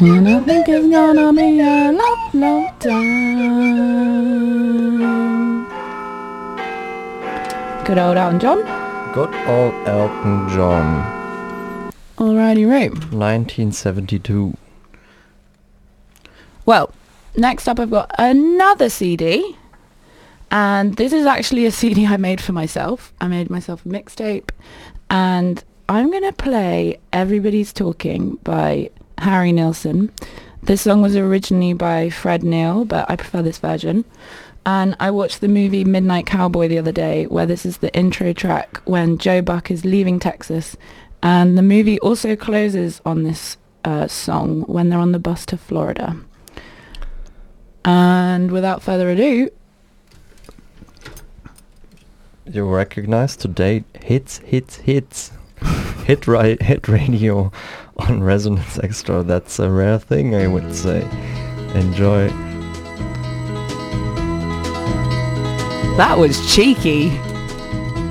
And I think it's gonna be a long, long time. Good old Elton John. Good old Elton John. Alrighty, right. 1972. Well, next up I've got another CD. And this is actually a CD I made for myself. I made myself a mixtape. And I'm going to play Everybody's Talking by Harry Nilsson. This song was originally by Fred Neil, but I prefer this version. And I watched the movie Midnight Cowboy the other day, where this is the intro track when Joe Buck is leaving Texas. And the movie also closes on this song when they're on the bus to Florida. And without further ado... You recognize today hits. Hit radio on Resonance Extra. That's a rare thing, I would say. Enjoy. That was cheeky.